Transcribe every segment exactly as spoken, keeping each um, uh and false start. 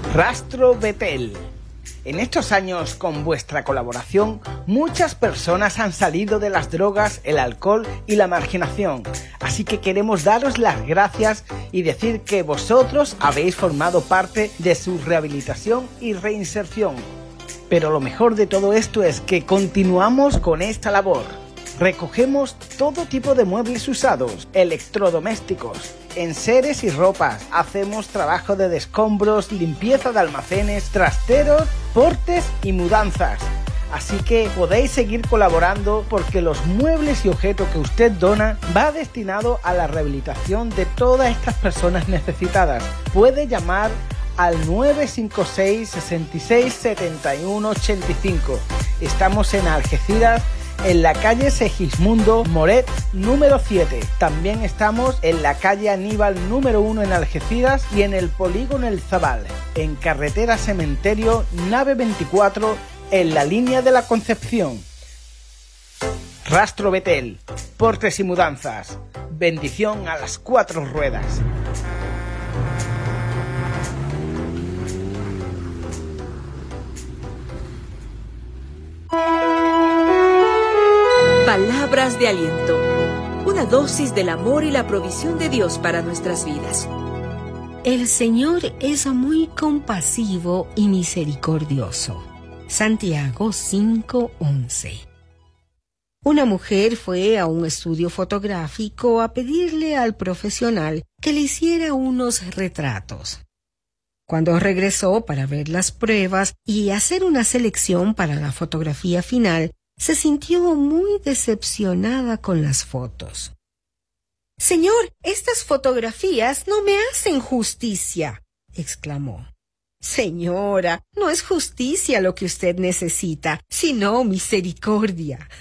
Rastro Betel. En estos años, con vuestra colaboración, muchas personas han salido de las drogas, el alcohol y la marginación. Así que queremos daros las gracias y decir que vosotros habéis formado parte de su rehabilitación y reinserción. Pero lo mejor de todo esto es que continuamos con esta labor. Recogemos todo tipo de muebles usados, electrodomésticos, enseres y ropas. Hacemos trabajo de descombros, limpieza de almacenes, trasteros, portes y mudanzas. Así que podéis seguir colaborando porque los muebles y objetos que usted dona va destinado a la rehabilitación de todas estas personas necesitadas. Puede llamar al nueve cinco seis, seis seis, siete uno ocho cinco. Estamos en Algeciras, en la calle Segismundo Moret número siete. También estamos en la calle Aníbal número uno en Algeciras y en el polígono El Zabal, en carretera Cementerio nave veinticuatro, en la línea de la Concepción. Rastro Betel, portes y mudanzas. Bendición a las cuatro ruedas. Palabras de aliento, una dosis del amor y la provisión de Dios para nuestras vidas. El Señor es muy compasivo y misericordioso. Santiago cinco once. Una mujer fue a un estudio fotográfico a pedirle al profesional que le hiciera unos retratos. Cuando regresó para ver las pruebas y hacer una selección para la fotografía final, se sintió muy decepcionada con las fotos. «Señor, estas fotografías no me hacen justicia», exclamó. «Señora, no es justicia lo que usted necesita, sino misericordia».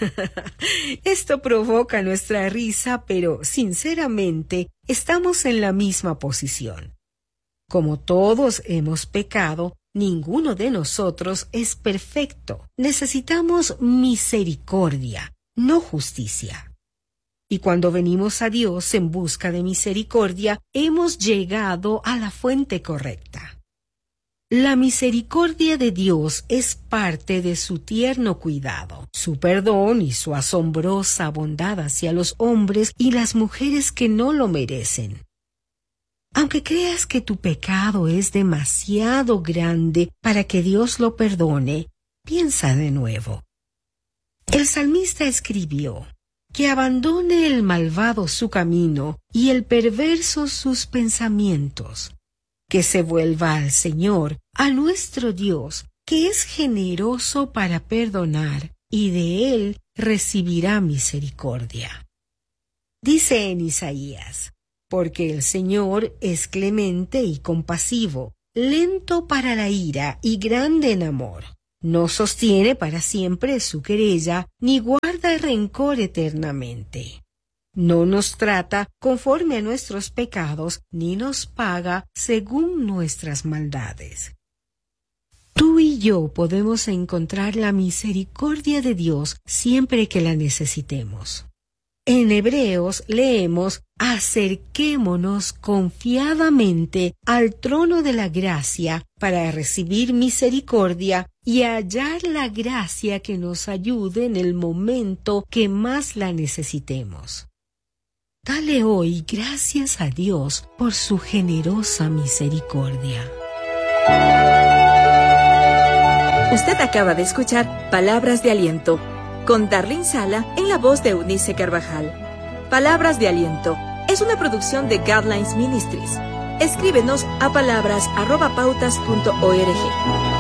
Esto provoca nuestra risa, pero sinceramente estamos en la misma posición. Como todos hemos pecado, ninguno de nosotros es perfecto. Necesitamos misericordia, no justicia. Y cuando venimos a Dios en busca de misericordia, hemos llegado a la fuente correcta. La misericordia de Dios es parte de su tierno cuidado, su perdón y su asombrosa bondad hacia los hombres y las mujeres que no lo merecen. Aunque creas que tu pecado es demasiado grande para que Dios lo perdone, piensa de nuevo. El salmista escribió: «Que abandone el malvado su camino y el perverso sus pensamientos. Que se vuelva al Señor, a nuestro Dios, que es generoso para perdonar, y de Él recibirá misericordia». Dice en Isaías: «Porque el Señor es clemente y compasivo, lento para la ira y grande en amor. No sostiene para siempre su querella, ni guarda rencor eternamente. No nos trata conforme a nuestros pecados, ni nos paga según nuestras maldades». Tú y yo podemos encontrar la misericordia de Dios siempre que la necesitemos. En Hebreos leemos: «Acerquémonos confiadamente al trono de la gracia para recibir misericordia y hallar la gracia que nos ayude en el momento que más la necesitemos». Dale hoy gracias a Dios por su generosa misericordia. Usted acaba de escuchar Palabras de Aliento con Darlene Sala en la voz de Eunice Carvajal. Palabras de Aliento es una producción de Guidelines Ministries. Escríbenos a palabras arroba pautas punto org.